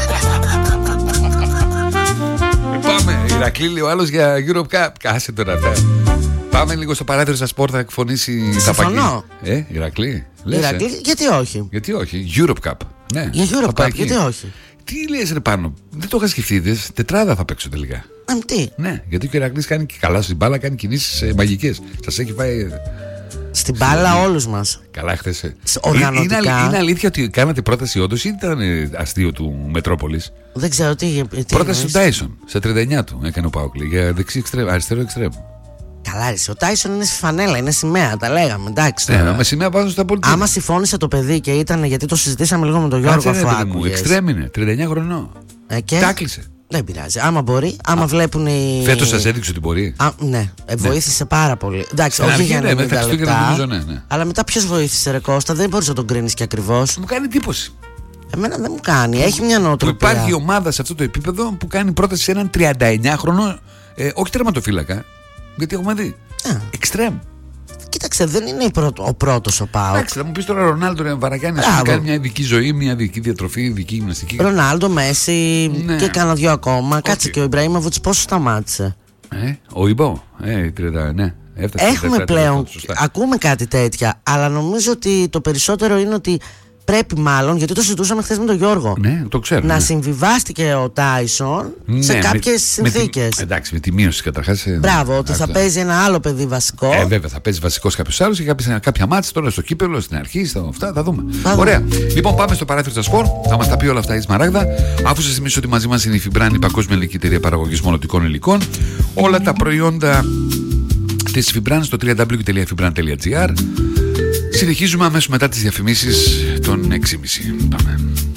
Speaker 1: Πάμε, Ηρακλή λέει ο άλλος για Europe Cup. Κάσε τώρα αυτά. Πάμε λίγο στο παράθυρο στα σπορ, θα εκφωνήσει τα πακέτα. Ηρακλή.
Speaker 2: Ηρακλή, γιατί όχι?
Speaker 1: Γιατί όχι, Europe Cup. Ναι,
Speaker 2: για Europe Cup, γιατί όχι?
Speaker 1: Τι λες ρε Πάνο, δεν το είχα σκεφτεί, τετράδα θα παίξω τελικά.
Speaker 2: Τι?
Speaker 1: Ναι, γιατί και ο Ηρακλής κάνει και καλά στην μπάλα, κάνει κινήσεις μαγικές. Σας έχει πάει...
Speaker 2: Στην μπάλα όλους μας.
Speaker 1: Καλά χθες.
Speaker 2: Οργανωτικά.
Speaker 1: Είναι αλήθεια ότι κάνατε πρόταση όντως ή ήταν αστείο του Μετρόπολης?
Speaker 2: Δεν ξέρω τι
Speaker 1: πρόταση του Τάισον, σε 39 του έκανε ο Πάουκλη για δεξί αριστερό εξτρέμ.
Speaker 2: Καλά, ρε, ο Τάισον είναι φανέλα, είναι σημαία, τα λέγαμε. Εντάξει.
Speaker 1: Ναι, με σημαία πάνω στα πολιτικά.
Speaker 2: Άμα συμφώνησε το παιδί και ήταν, γιατί το συζητήσαμε λίγο με τον Γιώργο αφού άκουγες.
Speaker 1: Εξτρέμ είναι, 39 χρονών. Τάκλισε.
Speaker 2: Δεν πειράζει. Άμα μπορεί, άμα βλέπουν οι.
Speaker 1: Φέτος σας έδειξε ότι μπορεί.
Speaker 2: Ναι, βοήθησε πάρα πολύ. Εντάξει, όχι για 90 λεπτά. Αλλά μετά ποιος βοήθησε, ρε Κώστα? Δεν μπορείς να τον κρίνεις και ακριβώς.
Speaker 1: Μου κάνει εντύπωση.
Speaker 2: Εμένα δεν μου κάνει. Έχει μια νοοτροπία.
Speaker 1: Υπάρχει ομάδα σε αυτό το επίπεδο που κάνει πρόταση σε έναν 39χρονο, όχι τερματοφύλακα. Γιατί έχουμε δει. Εξτρέμ.
Speaker 2: Κοίταξε, δεν είναι ο πρώτος ο ΠΑΟΚ.
Speaker 1: Εντάξει, θα μου πεις τώρα Ρονάλντο Βαρακάνη να κάνει μια ειδική ζωή, μια ειδική διατροφή, ειδική γυμναστική.
Speaker 2: Ρονάλντο, Μέση και κάνα δυο ακόμα. Κάτσε και ο Ιμπραήμοβιτς πόσο σταμάτησε?
Speaker 1: Ο Ιμπό. Ναι.
Speaker 2: Έχουμε πλέον. Ακούμε κάτι τέτοια. Αλλά νομίζω ότι το περισσότερο είναι ότι πρέπει μάλλον, γιατί το συζητούσαμε χθες με τον Γιώργο.
Speaker 1: Ναι, το ξέρω.
Speaker 2: Να συμβιβάστηκε ο Τάισον σε κάποιες συνθήκες.
Speaker 1: Εντάξει, με τη μείωση καταρχάς.
Speaker 2: Μπράβο, ότι θα παίζει ένα άλλο παιδί βασικό.
Speaker 1: Βέβαια, θα παίζει βασικός κάποιος άλλος και κάποια μάτς τώρα στο κύπελλο, στην αρχή, αυτά θα δούμε. Ωραία. Λοιπόν, πάμε στο παράθυρο στα σπορ. Θα μας τα πει όλα αυτά η Σμαράγδα. Αφού σας θυμίσω ότι μαζί μας είναι η Φιμπράν, η παγκόσμια ελληνική εταιρεία παραγωγής μονοτικών υλικών. Όλα τα προϊόντα της Φιμπράν στο www.fibran.gr. Συνεχίζουμε αμέσως μετά τις διαφημίσεις των 6.30. Πάμε.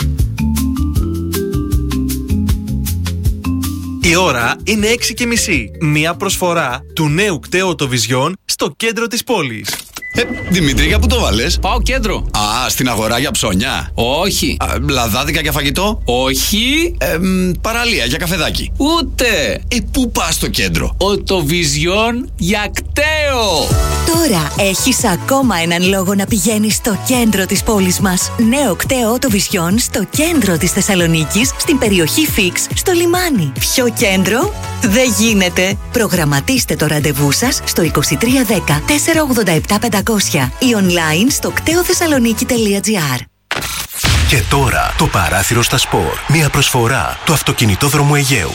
Speaker 6: Η ώρα είναι 6.30. Μια προσφορά του νέου κταίου Οτοβιζιόν στο κέντρο της πόλης.
Speaker 7: Δημήτρη, για πού το βάλες?
Speaker 8: Πάω κέντρο.
Speaker 7: Στην αγορά για ψώνια?
Speaker 8: Όχι.
Speaker 7: Λαδάδικα για φαγητό?
Speaker 8: Όχι.
Speaker 7: Παραλία για καφεδάκι?
Speaker 8: Ούτε.
Speaker 7: Πού πας στο κέντρο?
Speaker 8: Οτοβιζιόν για κταίο.
Speaker 9: Τώρα έχεις ακόμα έναν λόγο να πηγαίνεις στο κέντρο της πόλης μας. Νέο κταίο Οτοβιζιόν στο κέντρο της Θεσσαλονίκης, στην περιοχή Φίξ, στο λιμάνι. Πιο κέντρο δεν γίνεται. Προγραμματίστε το ραντεβού σας στο 2310 487 500 ή online στο κτεοθεσσαλονίκη.gr.
Speaker 10: Και τώρα το παράθυρο στα σπορ. Μια προσφορά του αυτοκινητόδρομου Αιγαίου.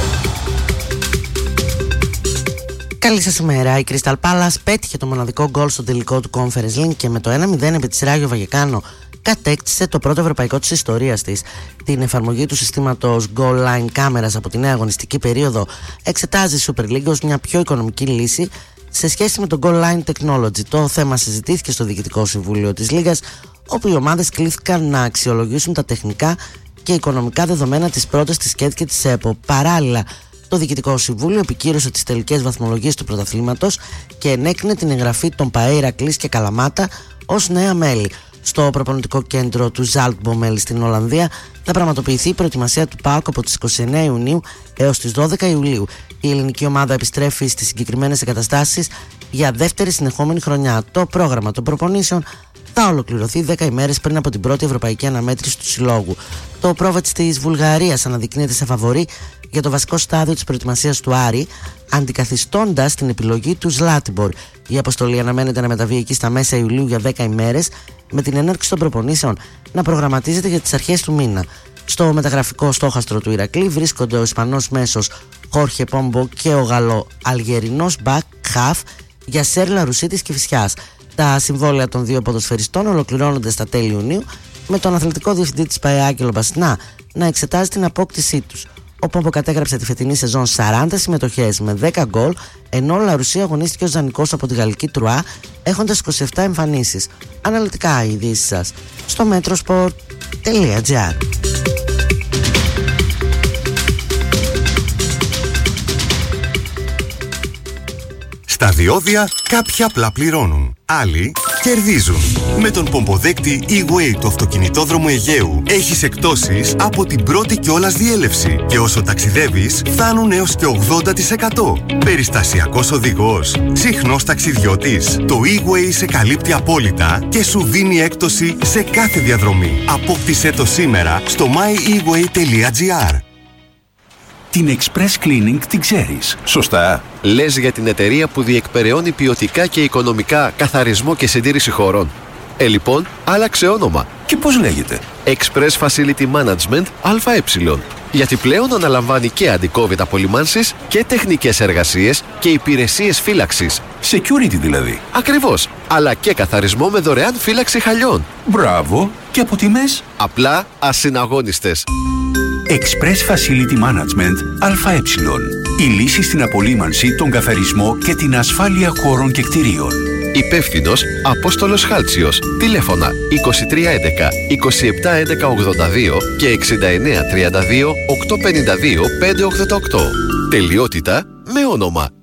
Speaker 2: Καλή σας ημέρα. Η Crystal Palace πέτυχε το μοναδικό γκολ στο τελικό του Conference League και με το 1-0 επί της Ράγιο Βαγεκάνο κατέκτησε το πρώτο ευρωπαϊκό της ιστορίας της. Την εφαρμογή του συστήματος Goal Line Cameras από τη νέα αγωνιστική περίοδο εξετάζει η Super League ως μια πιο οικονομική λύση σε σχέση με το Goal Line Technology. Το θέμα συζητήθηκε στο Διοικητικό Συμβούλιο της Λίγας, όπου οι ομάδες κλήθηκαν να αξιολογήσουν τα τεχνικά και οικονομικά δεδομένα της πρώτης της ΚΕΤ και της ΕΠΟ. Παράλληλα, το Διοικητικό Συμβούλιο επικύρωσε τις τελικές βαθμολογίες του πρωταθλήματος και ενέκρινε την εγγραφή των ΠΑΕ Ηρακλής και Καλαμάτα ως νέα μέλη. Στο προπονητικό κέντρο του Zaltbommel στην Ολλανδία θα πραγματοποιηθεί η προετοιμασία του ΠΑΟΚ από τις 29 Ιουνίου έως τις 12 Ιουλίου. Η ελληνική ομάδα επιστρέφει στις συγκεκριμένες εγκαταστάσεις για δεύτερη συνεχόμενη χρονιά. Το πρόγραμμα των προπονήσεων θα ολοκληρωθεί 10 ημέρες πριν από την πρώτη ευρωπαϊκή αναμέτρηση του συλλόγου. Το Πρόβατς της Βουλγαρίας αναδεικνύεται σε φαβορί για το βασικό στάδιο της προετοιμασίας του Άρη, αντικαθιστώντας την επιλογή του Ζλάτιμπορ. Η αποστολή αναμένεται να μεταβεί εκεί στα μέσα Ιουλίου για 10 ημέρες, με την έναρξη των προπονήσεων να προγραμματίζεται για τις αρχές του μήνα. Στο μεταγραφικό στόχαστρο του Ηρακλή βρίσκονται ο Ισπανός μέσος Χόρχε Πόμπο και ο Γαλλο-Αλγερινός μπακ χαφ για Σέρλα Ρουσίτης και Φυσιάς. Τα συμβόλαια των δύο ποδοσφαιριστών ολοκληρώνονται στα τέλη Ιουνίου, με τον αθλητικό διευθυντή της ΠΑΕ Άγγελο Μπαστινά να εξετάζει την απόκτησή τους. ο Πόμπο κατέγραψε τη φετινή σεζόν 40 συμμετοχές με 10 γκολ, ενώ ο Λαρουσί αγωνίστηκε ως δανεικός από τη γαλλική Τρουά έχοντας 27 εμφανίσεις. Αναλυτικά οι ειδήσεις σας στο metrosport.gr.
Speaker 10: Στα διόδια κάποιοι απλά πληρώνουν, άλλοι κερδίζουν. Με τον πομποδέκτη E-Way του αυτοκινητόδρομου Αιγαίου έχεις εκπτώσεις από την πρώτη κιόλας διέλευση και όσο ταξιδεύεις φτάνουν έως και 80%. Περιστασιακός οδηγός, συχνός ταξιδιώτης. Το E-Way σε καλύπτει απόλυτα και σου δίνει έκπτωση σε κάθε διαδρομή. Απόκτησέ το σήμερα στο myeWay.gr.
Speaker 11: Την Express Cleaning την ξέρεις, σωστά?
Speaker 12: Λες για την εταιρεία που διεκπεραιώνει ποιοτικά και οικονομικά καθαρισμό και συντήρηση χώρων. Λοιπόν, άλλαξε όνομα.
Speaker 11: Και πώς λέγεται?
Speaker 12: Express Facility Management ΑΕ. Γιατί πλέον αναλαμβάνει και αντικόβητα απολυμάνσεις και τεχνικές εργασίες και υπηρεσίες φύλαξης.
Speaker 11: Security δηλαδή.
Speaker 12: Ακριβώς. Αλλά και καθαρισμό με δωρεάν φύλαξη χαλιών.
Speaker 11: Μπράβο. Και από τιμές?
Speaker 12: Απλά ασυναγώνιστες.
Speaker 11: Express Facility Management ΑΕ. Η λύση στην απολύμανση, τον καθαρισμό και την ασφάλεια χώρων και κτηρίων.
Speaker 12: Υπεύθυνος Απόστολος Χάλτσιος. Τηλέφωνα 2311 2711 82 και 6932 852 588. Τελειότητα με όνομα.